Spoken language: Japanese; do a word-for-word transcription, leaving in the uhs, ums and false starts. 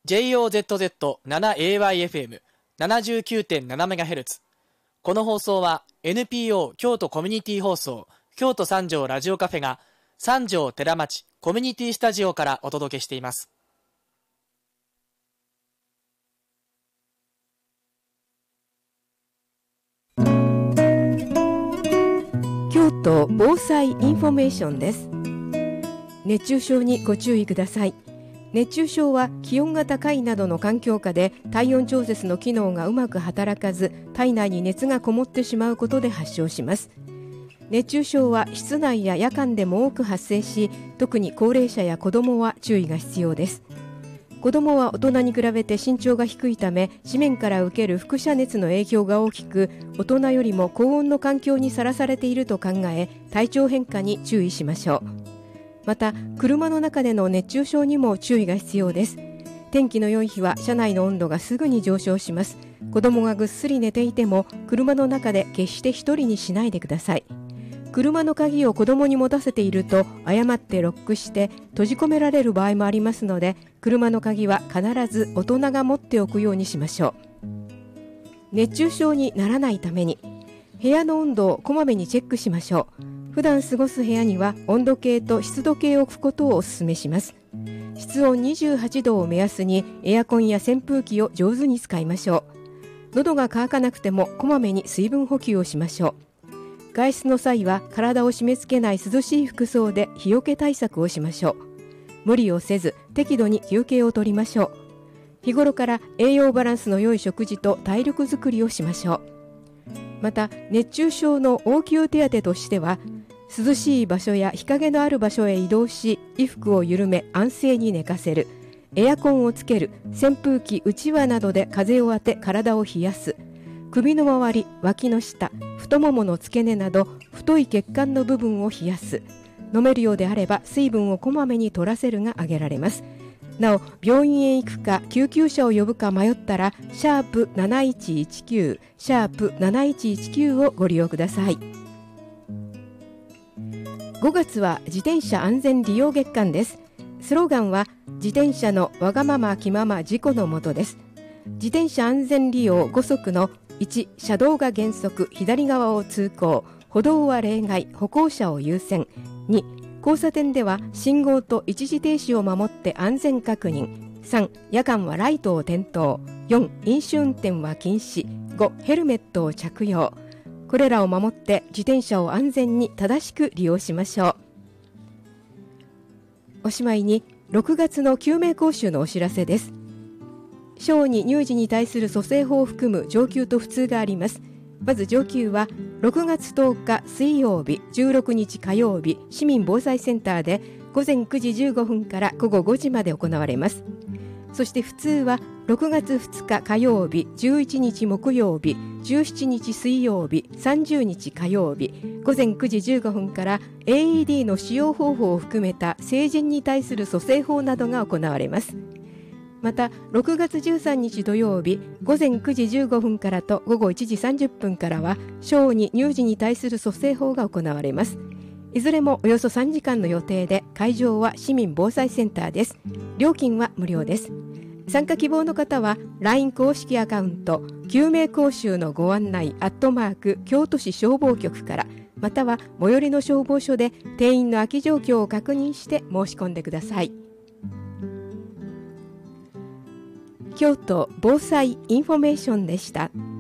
ジェイオーゼットゼットセブンエーワイエフエムななじゅうきゅうてんななメガヘルツ。この放送は エヌピーオー 京都コミュニティ放送京都三条ラジオカフェが三条寺町コミュニティスタジオからお届けしています。 京都防災インフォメーションです。熱中症にご注意ください。熱中症は気温が高いなどの環境下で体温調節の機能がうまく働かず、体内に熱がこもってしまうことで発症します。熱中症は室内や夜間でも多く発生し、特に高齢者や子どもは注意が必要です。子どもは大人に比べて身長が低いため、地面から受ける輻射熱の影響が大きく、大人よりも高温の環境にさらされていると考え、体調変化に注意しましょう。また、車の中での熱中症にも注意が必要です。天気の良い日は車内の温度がすぐに上昇します。子供がぐっすり寝ていても車の中で決して一人にしないでください。車の鍵を子供に持たせていると誤ってロックして閉じ込められる場合もありますので、車の鍵は必ず大人が持っておくようにしましょう。熱中症にならないために部屋の温度をこまめにチェックしましょう。普段過ごす部屋には温度計と湿度計を置くことをお勧めします。室温にじゅうはちどを目安にエアコンや扇風機を上手に使いましょう。喉が渇かなくてもこまめに水分補給をしましょう。外出の際は体を締め付けない涼しい服装で日よけ対策をしましょう。無理をせず適度に休憩をとりましょう。日頃から栄養バランスの良い食事と体力づくりをしましょう。また、熱中症の応急手当としては、涼しい場所や日陰のある場所へ移動し、衣服を緩め安静に寝かせる、エアコンをつける、扇風機うちわなどで風を当て体を冷やす、首の周り、脇の下、太ももの付け根など太い血管の部分を冷やす。飲めるようであれば水分をこまめに取らせるが挙げられます。なお、病院へ行くか救急車を呼ぶか迷ったらシャープなないちいちきゅうシャープなないちいちきゅうをご利用ください。ごがつは自転車安全利用月間です。スローガンは自転車のわがまま気まま事故のもとです。自転車安全利用ご則のいち、車道が原則左側を通行、歩道は例外、歩行者を優先。に、交差点では信号と一時停止を守って安全確認。さん、夜間はライトを点灯。よん、飲酒運転は禁止。ご、ヘルメットを着用。これらを守って自転車を安全に正しく利用しましょう。おしまいにろくがつの救命講習のお知らせです。小児乳児に対する蘇生法を含む上級と普通があります。まず上級はろくがつとおか水曜日、じゅうろくにち火曜日、市民防災センターでごぜんくじじゅうごふんからごごごじまで行われます。そして普通はろくがつふつか火曜日、じゅういちにち木曜日、じゅうしちにち水曜日、さんじゅうにち火曜日、ごぜんくじじゅうごふんから エーイーディー の使用方法を含めた成人に対する蘇生法などが行われます。またろくがつじゅうさんにち土曜日、ごぜんくじじゅうごふんからとごごいちじさんじゅっぷんからは小児乳児に対する蘇生法が行われます。いずれもおよそさんじかんの予定で、会場は市民防災センターです。料金は無料です。参加希望の方は ライン 公式アカウント救命講習のご案内アットマーク京都市消防局から、または最寄りの消防署で定員の空き状況を確認して申し込んでください。京都防災インフォメーションでした。